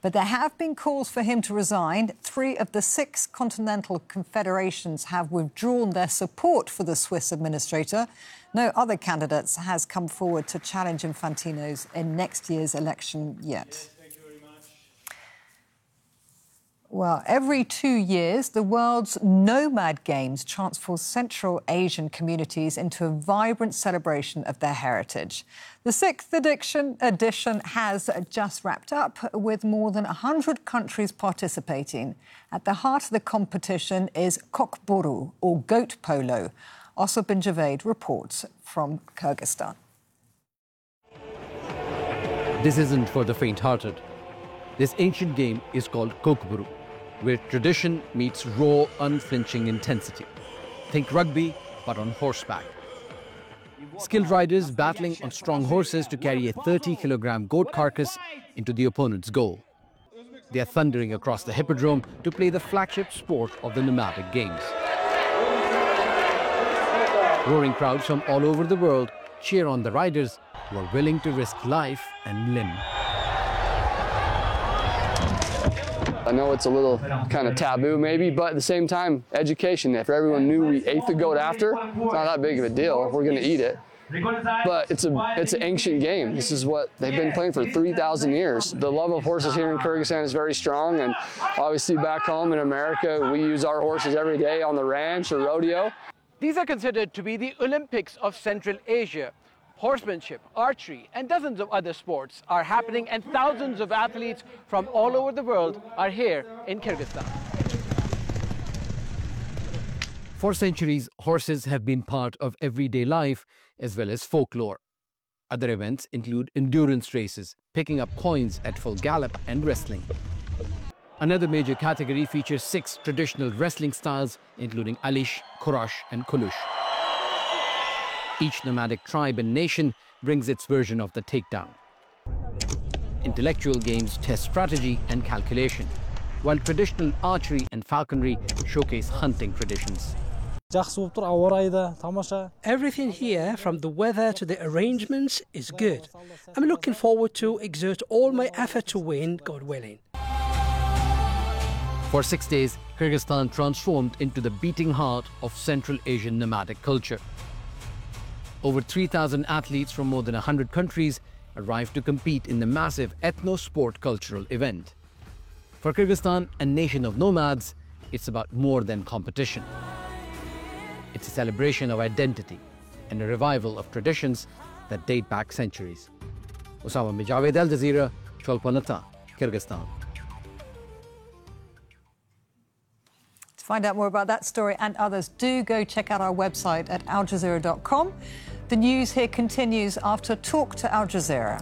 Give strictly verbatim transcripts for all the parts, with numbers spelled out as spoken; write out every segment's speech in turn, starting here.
But there have been calls for him to resign. Three of the six continental confederations have withdrawn their support for the Swiss administrator. No other candidates has come forward to challenge Infantino's in next year's election yet. Well, every two years, the world's Nomad Games transforms Central Asian communities into a vibrant celebration of their heritage. The sixth edition, edition has just wrapped up, with more than one hundred countries participating. At the heart of the competition is Kokboru, or goat polo. Osser bin Javed reports from Kyrgyzstan. This isn't for the faint-hearted. This ancient game is called Kokboru, where tradition meets raw, unflinching intensity. Think rugby, but on horseback. Skilled riders battling on strong horses to carry a thirty kilogram goat carcass into the opponent's goal. They are thundering across the hippodrome to play the flagship sport of the nomadic games. Roaring crowds from all over the world cheer on the riders who are willing to risk life and limb. I know it's a little kind of taboo maybe, but at the same time, education. If everyone knew we ate the goat after, it's not that big of a deal. We're going to eat it. But it's a it's an ancient game. This is what they've been playing for three thousand years. The love of horses here in Kyrgyzstan is very strong, and obviously back home in America, we use our horses every day on the ranch or rodeo. These are considered to be the Olympics of Central Asia. Horsemanship, archery, and dozens of other sports are happening, and thousands of athletes from all over the world are here in Kyrgyzstan. For centuries, horses have been part of everyday life as well as folklore. Other events include endurance races, picking up coins at full gallop, and wrestling. Another major category features six traditional wrestling styles, including Alish, Kurash, and Kulush. Each nomadic tribe and nation brings its version of the takedown. Intellectual games test strategy and calculation, while traditional archery and falconry showcase hunting traditions. Everything here, from the weather to the arrangements, is good. I'm looking forward to exert all my effort to win, God willing. For six days, Kyrgyzstan transformed into the beating heart of Central Asian nomadic culture. Over three thousand athletes from more than one hundred countries arrived to compete in the massive ethno-sport cultural event. For Kyrgyzstan, a nation of nomads, it's about more than competition. It's a celebration of identity and a revival of traditions that date back centuries. Osser bin Javed, Al Jazeera, Cholpon Ata, Kyrgyzstan. To find out more about that story and others, do go check out our website at al jazeera dot com. The news here continues after Talk to Al Jazeera.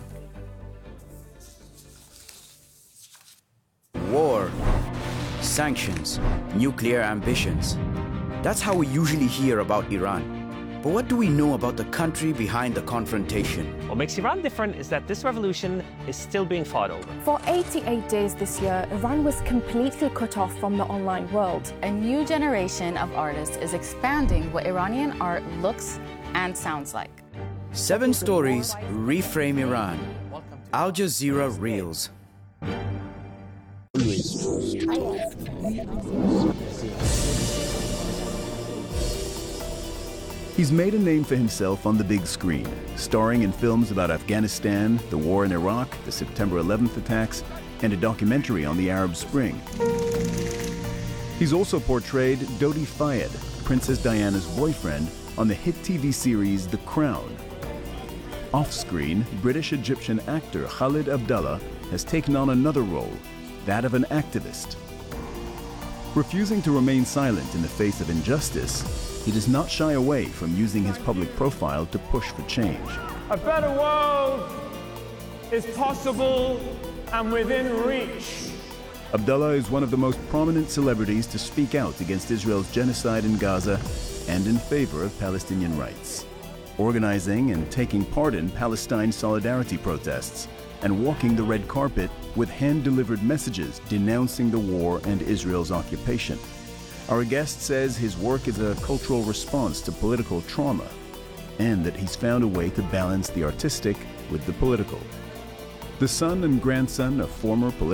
War, sanctions, nuclear ambitions. That's how we usually hear about Iran. But what do we know about the country behind the confrontation? What makes Iran different is that this revolution is still being fought over. For eighty-eight days this year, Iran was completely cut off from the online world. A new generation of artists is expanding what Iranian art looks and sounds like. Seven stories reframe Iran. Al Jazeera Reels. He's made a name for himself on the big screen, starring in films about Afghanistan, the war in Iraq, the September eleventh attacks, and a documentary on the Arab Spring. He's also portrayed Dodi Fayed, Princess Diana's boyfriend, on the hit T V series The Crown. Off-screen, British-Egyptian actor Khalid Abdallah has taken on another role, that of an activist. Refusing to remain silent in the face of injustice, he does not shy away from using his public profile to push for change. A better world is possible and within reach. Abdallah is one of the most prominent celebrities to speak out against Israel's genocide in Gaza and in favor of Palestinian rights, organizing and taking part in Palestine solidarity protests and walking the red carpet with hand-delivered messages denouncing the war and Israel's occupation. Our guest says his work is a cultural response to political trauma and that he's found a way to balance the artistic with the political. The son and grandson of former political